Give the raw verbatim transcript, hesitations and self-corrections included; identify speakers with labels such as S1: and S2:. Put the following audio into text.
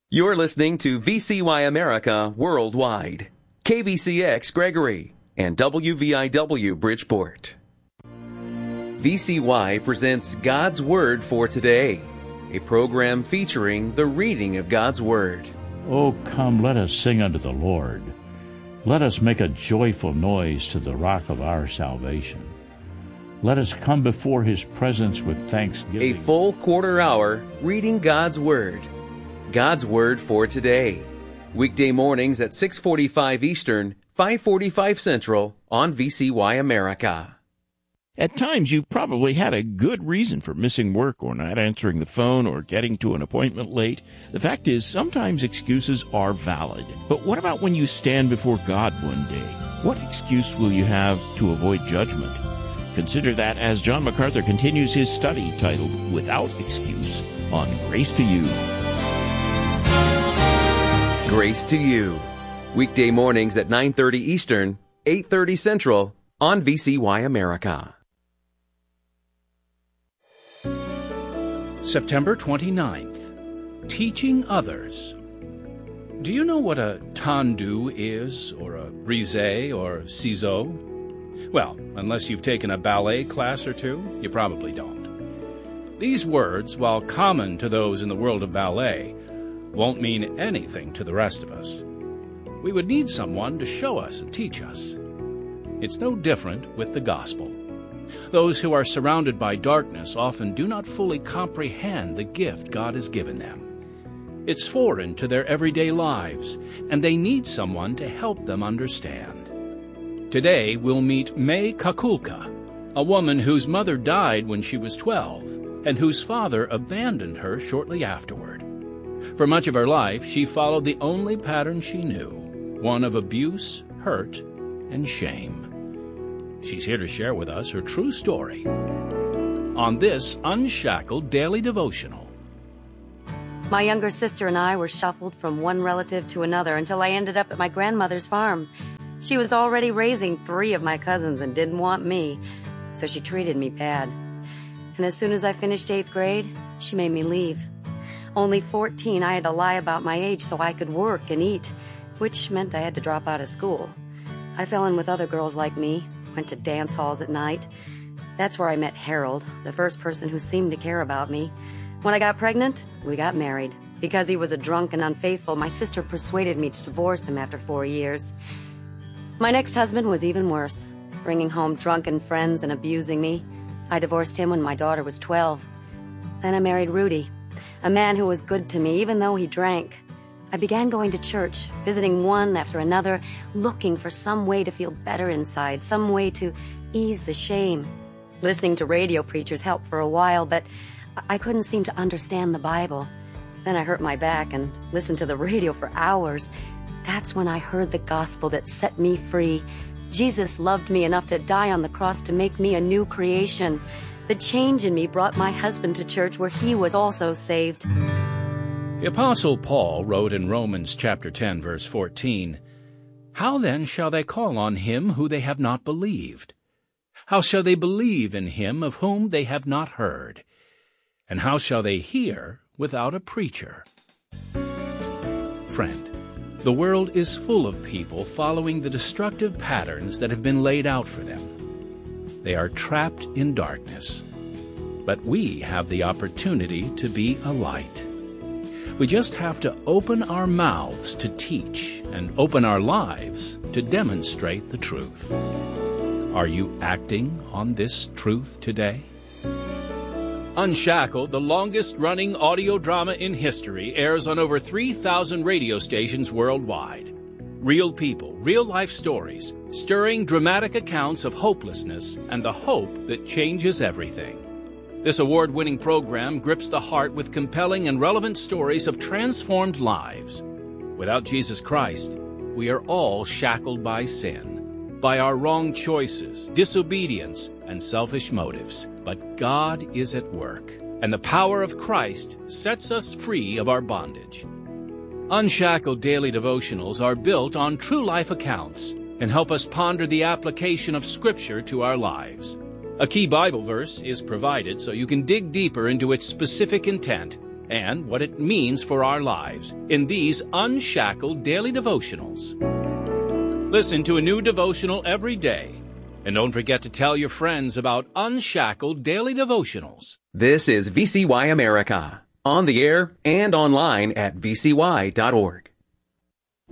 S1: You're listening to V C Y America Worldwide, K V C X Gregory, and W V I W Bridgeport. V C Y presents God's Word for Today, a program featuring the reading of God's Word.
S2: Oh, come, let us sing unto the Lord. Let us make a joyful noise to the rock of our salvation. Let us come before His presence with thanksgiving.
S1: A full quarter hour reading God's Word. God's Word for Today. Weekday mornings at six forty-five Eastern, five forty-five Central on V C Y America.
S3: At times, you've probably had a good reason for missing work or not answering the phone or getting to an appointment late. The fact is, sometimes excuses are valid. But what about when you stand before God one day? What excuse will you have to avoid judgment? Consider that as John MacArthur continues his study titled Without Excuse on Grace to You.
S1: Grace to You. Weekday mornings at nine thirty Eastern, eight thirty Central on V C Y America.
S4: September twenty-ninth. Teaching Others. Do you know what a tendu is, or a brise, or ciseau? Well, unless you've taken a ballet class or two, you probably don't. These words, while common to those in the world of ballet, won't mean anything to the rest of us. We would need someone to show us and teach us. It's no different with the gospel. Those who are surrounded by darkness often do not fully comprehend the gift God has given them. It's foreign to their everyday lives, and they need someone to help them understand. Today we'll meet May Kakulka, a woman whose mother died when she was twelve, and whose father abandoned her shortly afterward. For much of her life, she followed the only pattern she knew, one of abuse, hurt, and shame. She's here to share with us her true story on this Unshackled Daily Devotional.
S5: My younger sister and I were shuffled from one relative to another until I ended up at my grandmother's farm. She was already raising three of my cousins and didn't want me, so she treated me bad. And as soon as I finished eighth grade, she made me leave. Only fourteen, I had to lie about my age so I could work and eat, which meant I had to drop out of school. I fell in with other girls like me, went to dance halls at night. That's where I met Harold, the first person who seemed to care about me. When I got pregnant, we got married. Because he was a drunk and unfaithful, my sister persuaded me to divorce him after four years. My next husband was even worse, bringing home drunken friends and abusing me. I divorced him when my daughter was twelve. Then I married Rudy, a man who was good to me even though he drank. I began going to church, visiting one after another, looking for some way to feel better inside, some way to ease the shame. Listening to radio preachers helped for a while, but I couldn't seem to understand the Bible. Then I hurt my back and listened to the radio for hours. That's when I heard the gospel that set me free. Jesus loved me enough to die on the cross to make me a new creation. The change in me brought my husband to church where he was also saved.
S4: The Apostle Paul wrote in Romans chapter ten, verse fourteen, "How then shall they call on him who they have not believed? How shall they believe in him of whom they have not heard? And how shall they hear without a preacher?" Friend, the world is full of people following the destructive patterns that have been laid out for them. They are trapped in darkness. But we have the opportunity to be a light. We just have to open our mouths to teach and open our lives to demonstrate the truth. Are you acting on this truth today? Unshackled, the longest-running audio drama in history, airs on over three thousand radio stations worldwide. Real people, real-life stories, stirring dramatic accounts of hopelessness and the hope that changes everything. This award-winning program grips the heart with compelling and relevant stories of transformed lives. Without Jesus Christ, we are all shackled by sin, by our wrong choices, disobedience, and selfish motives. But God is at work, and the power of Christ sets us free of our bondage. Unshackled Daily Devotionals are built on true life accounts and help us ponder the application of Scripture to our lives. A key Bible verse is provided so you can dig deeper into its specific intent and what it means for our lives in these Unshackled Daily Devotionals. Listen to a new devotional every day. And don't forget to tell your friends about Unshackled Daily Devotionals.
S1: This is V C Y America, on the air and online at v c y dot org.